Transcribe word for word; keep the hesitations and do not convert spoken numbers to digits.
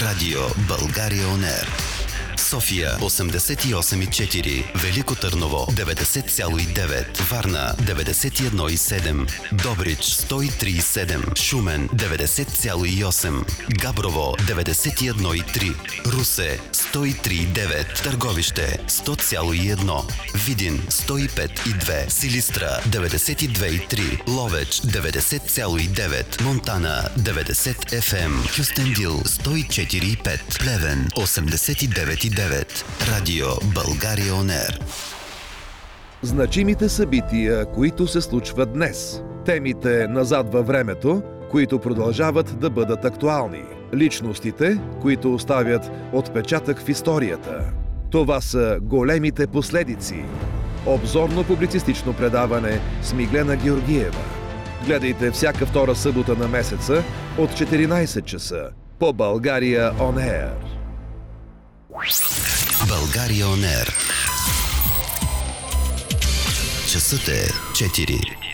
Радио България Он Ер. София осемдесет и осем и четири, Велико Търново деветдесет цяло и девет, Варна деветдесет и едно и седем, Добрич сто и три и седем, Шумен деветдесет цяло и осем, Габрово деветдесет и едно и три, Русе сто и три и девет, Търговище сто цяло и едно, Видин сто и пет и две, Силистра деветдесет и две и три, Ловеч деветдесет цяло и девет, Монтана деветдесет еф ем, Кюстендил сто и четири и пет, Плевен осемдесет и девет и девет. Радио България Он Ер. Значимите събития, които се случват днес. Темите назад във времето, които продължават да бъдат актуални. Личностите, които оставят отпечатък в историята. Това са големите последици. Обзорно-публицистично предаване с Миглена Георгиева. Гледайте всяка втора събота на месеца от четиринайсет часа по България Он Ер. България Он Ер. Часът е четири.